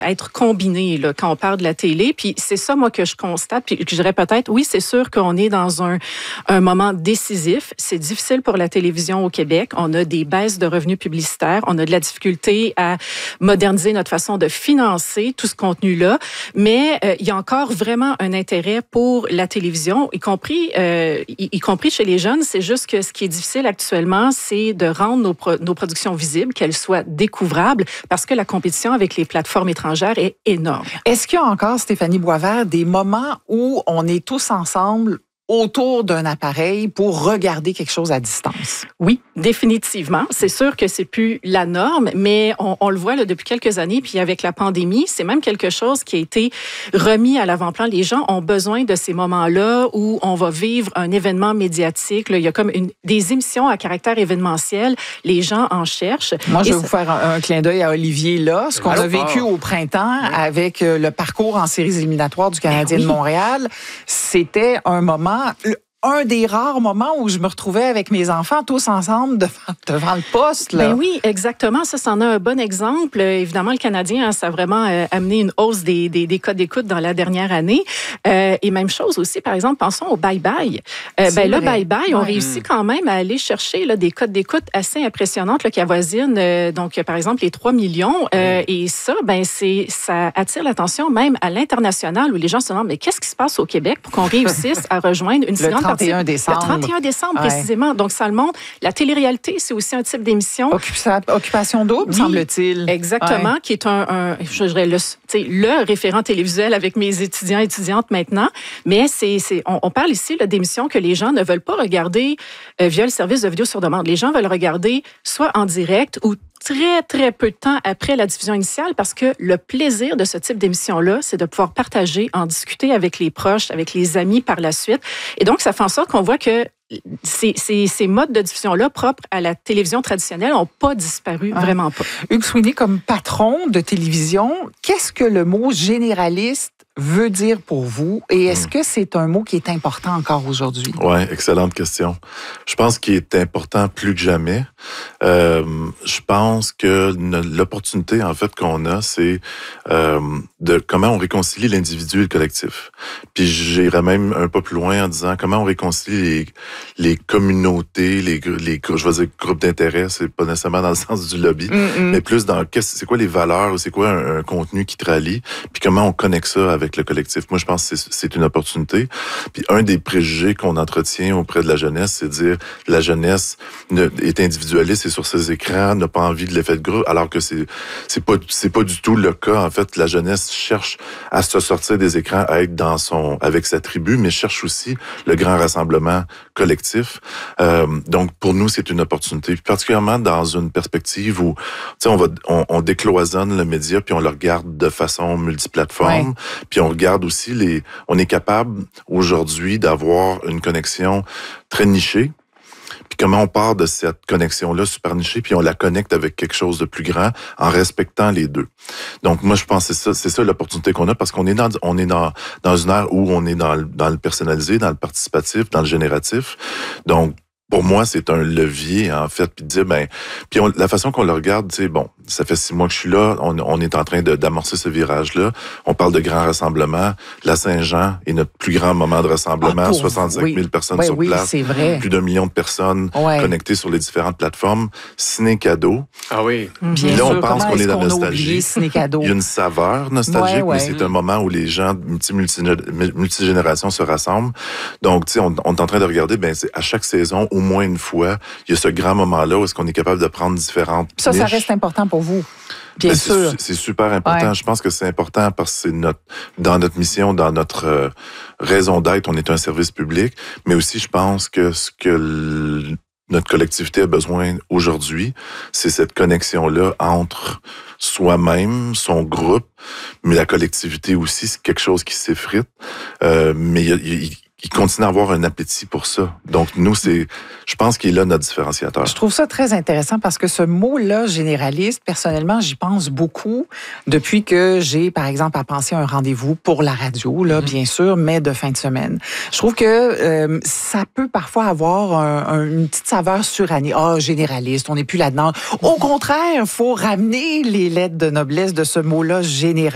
être combiné là, quand on parle de la télé. Puis c'est ça, moi, que je constate. Puis je dirais peut-être, oui, c'est sûr qu'on est dans un moment décisif. C'est difficile pour la télévision au Québec. On a des baisses de revenus publicitaires. On a de la difficulté à moderniser notre façon de financer tout ce contenu-là. Mais il y a encore vraiment un intérêt pour la télévision, y compris chez les jeunes. C'est juste que ce qui est difficile actuellement, c'est de rendre nos productions visibles, qu'elles soient découvrables, parce que la compétition avec les plateformes étrangères est énorme. Est-ce qu'il y a encore, Stéphanie Boisvert, des moments où on est tous ensemble autour d'un appareil pour regarder quelque chose à distance? Oui, définitivement. C'est sûr que c'est plus la norme, mais on le voit là, depuis quelques années. Puis avec la pandémie, c'est même quelque chose qui a été remis à l'avant-plan. Les gens ont besoin de ces moments-là où on va vivre un événement médiatique. Là, il y a comme des émissions à caractère événementiel. Les gens en cherchent. Moi, je vais vous faire un clin d'œil à Olivier là. Ce qu'on a vécu au printemps avec le parcours en séries éliminatoires du Canadien de Montréal, c'était un moment, un des rares moments où je me retrouvais avec mes enfants tous ensemble devant le poste. Là. Ben oui, exactement. Ça, c'en a un bon exemple. Évidemment, le Canadien, ça a vraiment amené une hausse des codes d'écoute dans la dernière année. Et même chose aussi, par exemple, pensons au bye-bye. Le bye-bye, on réussit quand même à aller chercher là, des codes d'écoute assez impressionnantes là, qui avoisinent, donc, par exemple, les 3 millions. Et ça, ça attire l'attention même à l'international où les gens se demandent, mais qu'est-ce qui se passe au Québec pour qu'on réussisse à rejoindre une si grande 31 décembre. Le 31 décembre, précisément. Donc, ça le montre. La télé-réalité, c'est aussi un type d'émission. Occupation double, semble-t-il. Exactement, qui est je dirais, le référent télévisuel avec mes étudiants et étudiantes maintenant. Mais on parle ici d'émissions que les gens ne veulent pas regarder via le service de vidéo sur demande. Les gens veulent regarder soit en direct ou très, très peu de temps après la diffusion initiale parce que le plaisir de ce type d'émission-là, c'est de pouvoir partager, en discuter avec les proches, avec les amis par la suite. Et donc, ça fait en sorte qu'on voit que ces modes de diffusion-là propres à la télévision traditionnelle n'ont pas disparu, vraiment pas. Hugues Sweeney, comme patron de télévision, qu'est-ce que le mot généraliste veut dire pour vous? Et est-ce que c'est un mot qui est important encore aujourd'hui? Oui, excellente question. Je pense qu'il est important plus que jamais. Je pense que l'opportunité, en fait, qu'on a, c'est de comment on réconcilie l'individu et le collectif. Puis j'irais même un peu plus loin en disant comment on réconcilie les communautés, je vais dire groupes d'intérêt, c'est pas nécessairement dans le sens du lobby, mais plus dans c'est quoi les valeurs, c'est quoi un contenu qui te rallie, puis comment on connecte ça avec le collectif. Moi, je pense que c'est une opportunité. Puis un des préjugés qu'on entretient auprès de la jeunesse, c'est de dire la jeunesse est individualiste et sur ses écrans n'a pas envie de l'effet de groupe, alors que c'est pas du tout le cas. En fait, la jeunesse cherche à se sortir des écrans, à être avec sa tribu, mais cherche aussi le grand rassemblement collectif. Donc, pour nous, c'est une opportunité, puis particulièrement dans une perspective où, tu sais, on décloisonne le média, puis on le regarde de façon multiplateforme. Ouais. Puis on regarde aussi on est capable aujourd'hui d'avoir une connexion très nichée. Puis comment on part de cette connexion-là super nichée, puis on la connecte avec quelque chose de plus grand en respectant les deux. Donc moi je pense que c'est ça l'opportunité qu'on a parce qu'on est dans une ère où on est dans le personnalisé, dans le participatif, dans le génératif. Donc pour moi, c'est un levier, en fait, puis de dire, la façon qu'on le regarde, tu sais, bon, ça fait 6 mois que je suis là, on est en train d'amorcer ce virage-là. On parle de grands rassemblements. La Saint-Jean est notre plus grand moment de rassemblement. 65 000 personnes sur place. C'est vrai. Plus d'1 million de personnes connectées sur les différentes plateformes. Ciné-cadeau. Ah oui. Bien là, sûr, on pense qu'on est dans la nostalgie. Ciné-cadeau. Il y a une saveur nostalgique, mais c'est un moment où les gens multigénérations se rassemblent. Donc, tu sais, on est en train de regarder, à chaque saison, au moins une fois, il y a ce grand moment-là où est-ce qu'on est capable de prendre différentes niches. Ça reste important pour vous, bien sûr. C'est super important. Ouais. Je pense que c'est important parce que c'est dans notre mission, dans notre raison d'être, on est un service public, mais aussi je pense que ce que notre collectivité a besoin aujourd'hui, c'est cette connexion-là entre soi-même, son groupe, mais la collectivité aussi, c'est quelque chose qui s'effrite. Mais il continue à avoir un appétit pour ça. Donc, nous, je pense qu'il est là notre différenciateur. Je trouve ça très intéressant parce que ce mot-là, généraliste, personnellement, j'y pense beaucoup depuis que j'ai, par exemple, à penser à un rendez-vous pour la radio, là, bien sûr, mais de fin de semaine. Je trouve que ça peut parfois avoir une petite saveur surannée. Généraliste, on n'est plus là-dedans. Au contraire, il faut ramener les lettres de noblesse de ce mot-là, généraliste.